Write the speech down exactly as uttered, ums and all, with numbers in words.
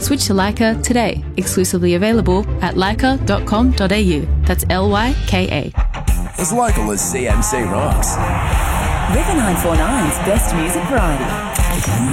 Switch to Leica today. Exclusively available at leica dot com dot a u. That's L Y K A. As local as C M C rocks. River nine four nine's best music variety.